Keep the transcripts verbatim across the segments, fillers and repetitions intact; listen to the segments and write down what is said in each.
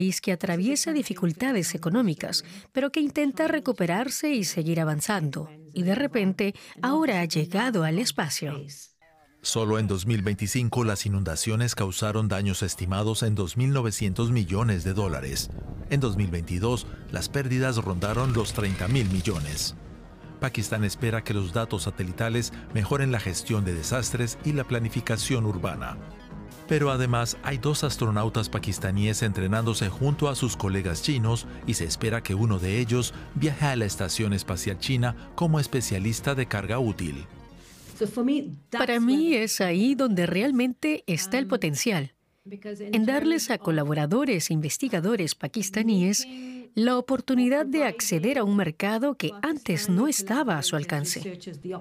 país que atraviesa dificultades económicas, pero que intenta recuperarse y seguir avanzando. Y de repente, ahora ha llegado al espacio. Solo en dos mil veinticinco las inundaciones causaron daños estimados en dos mil novecientos millones de dólares. En dos mil veintidós, las pérdidas rondaron los treinta mil millones. Pakistán espera que los datos satelitales mejoren la gestión de desastres y la planificación urbana. Pero además hay dos astronautas pakistaníes entrenándose junto a sus colegas chinos y se espera que uno de ellos viaje a la Estación Espacial China como especialista de carga útil. Para mí es ahí donde realmente está el potencial, en darles a colaboradores e investigadores pakistaníes la oportunidad de acceder a un mercado que antes no estaba a su alcance.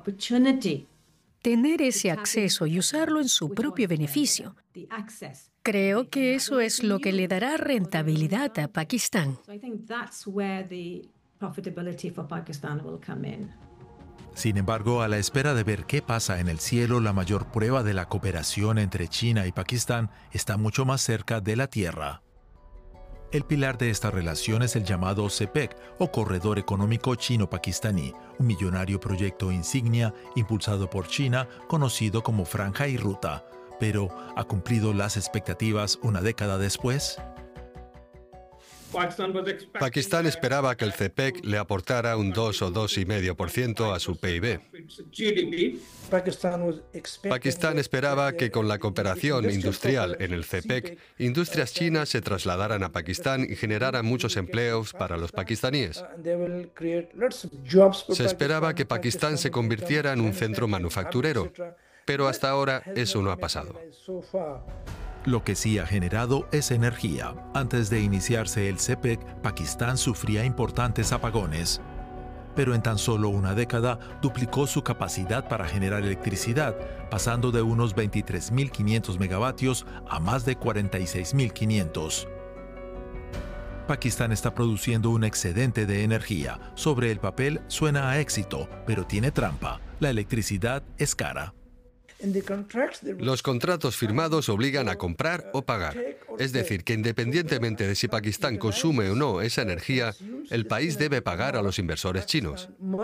Tener ese acceso y usarlo en su propio beneficio. Creo que eso es lo que le dará rentabilidad a Pakistán. Sin embargo, a la espera de ver qué pasa en el cielo, la mayor prueba de la cooperación entre China y Pakistán está mucho más cerca de la tierra. El pilar de esta relación es el llamado CEPEC, o Corredor Económico Chino-Pakistaní, un millonario proyecto insignia impulsado por China, conocido como Franja y Ruta. Pero, ¿ha cumplido las expectativas una década después? Pakistán esperaba que el CEPEC le aportara un dos o dos coma cinco por ciento a su P I B. Pakistán esperaba que con la cooperación industrial en el CEPEC, industrias chinas se trasladaran a Pakistán y generaran muchos empleos para los pakistaníes. Se esperaba que Pakistán se convirtiera en un centro manufacturero, pero hasta ahora eso no ha pasado. Lo que sí ha generado es energía. Antes de iniciarse el CEPEC, Pakistán sufría importantes apagones. Pero en tan solo una década duplicó su capacidad para generar electricidad, pasando de unos veintitrés mil quinientos megavatios a más de cuarenta y seis mil quinientos. Pakistán está produciendo un excedente de energía. Sobre el papel suena a éxito, pero tiene trampa. La electricidad es cara. Los contratos firmados obligan a comprar o pagar. Es decir, que independientemente de si Pakistán consume o no esa energía, el país debe pagar a los inversores chinos.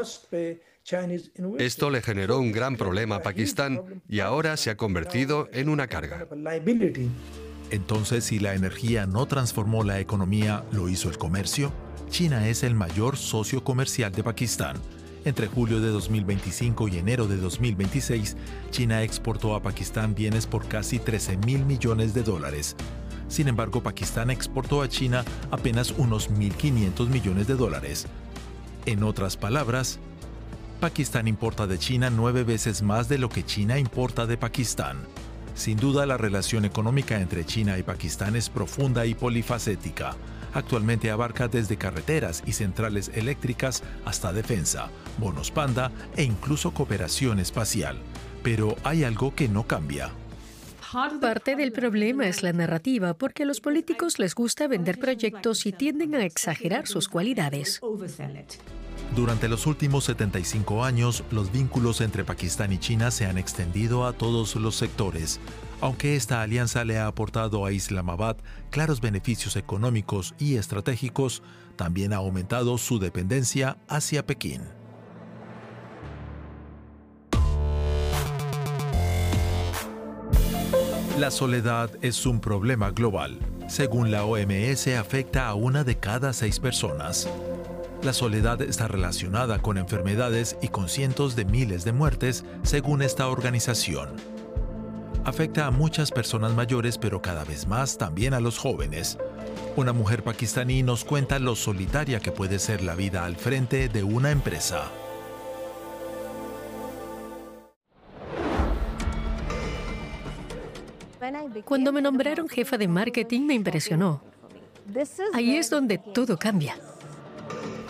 Esto le generó un gran problema a Pakistán y ahora se ha convertido en una carga. Entonces, si la energía no transformó la economía, ¿lo hizo el comercio? China es el mayor socio comercial de Pakistán. Entre julio de dos mil veinticinco y enero de dos mil veintiséis, China exportó a Pakistán bienes por casi trece mil millones de dólares. Sin embargo, Pakistán exportó a China apenas unos mil quinientos millones de dólares. En otras palabras, Pakistán importa de China nueve veces más de lo que China importa de Pakistán. Sin duda, la relación económica entre China y Pakistán es profunda y polifacética. Actualmente abarca desde carreteras y centrales eléctricas hasta defensa, bonos panda e incluso cooperación espacial. Pero hay algo que no cambia. Parte del problema es la narrativa, porque a los políticos les gusta vender proyectos y tienden a exagerar sus cualidades. Durante los últimos setenta y cinco años, los vínculos entre Pakistán y China se han extendido a todos los sectores. Aunque esta alianza le ha aportado a Islamabad claros beneficios económicos y estratégicos, también ha aumentado su dependencia hacia Pekín. La soledad es un problema global. Según la O M S, afecta a una de cada seis personas. La soledad está relacionada con enfermedades y con cientos de miles de muertes, según esta organización. Afecta a muchas personas mayores, pero cada vez más también a los jóvenes. Una mujer pakistaní nos cuenta lo solitaria que puede ser la vida al frente de una empresa. Cuando me nombraron jefa de marketing me impresionó. Ahí es donde todo cambia.